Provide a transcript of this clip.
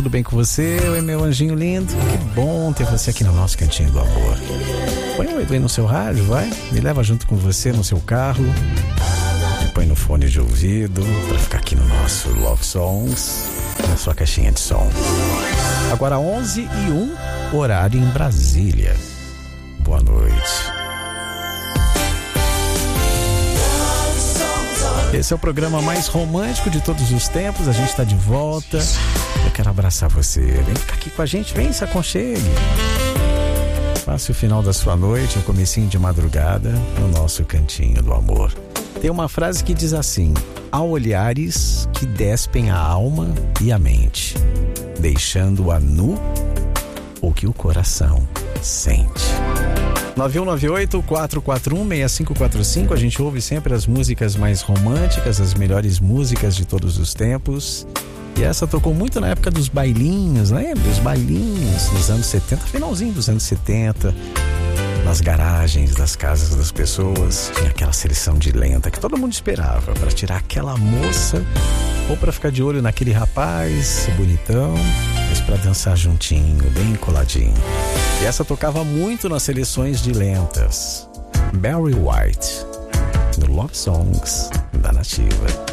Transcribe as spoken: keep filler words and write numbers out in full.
Tudo bem com você? Oi, meu anjinho lindo. Que bom ter você aqui no nosso Cantinho do Amor. Põe o Edu aí no seu rádio, vai. Me leva junto com você no seu carro. Me põe no fone de ouvido pra ficar aqui no nosso Love Songs, na sua caixinha de som. Agora onze e um, horário em Brasília. Boa noite. Esse é o programa mais romântico de todos os tempos. A gente está de volta. Eu quero abraçar você. Vem ficar aqui com a gente, vem, se aconchegue. Passe o final da sua noite, o comecinho de madrugada, no nosso Cantinho do Amor. Tem uma frase que diz assim: há olhares que despem a alma e a mente, deixando-a nu o que o coração sente. nove um nove oito, quatro quatro um, seis cinco quatro cinco. A gente ouve sempre as músicas mais românticas, as melhores músicas de todos os tempos. E essa tocou muito na época dos bailinhos, lembra? Os bailinhos nos anos setenta, finalzinho dos anos setenta. Nas garagens das casas das pessoas tinha aquela seleção de lenta que todo mundo esperava para tirar aquela moça ou para ficar de olho naquele rapaz bonitão, mas para dançar juntinho, bem coladinho. E essa tocava muito nas seleções de lentas. Barry White, no Love Songs da Nativa.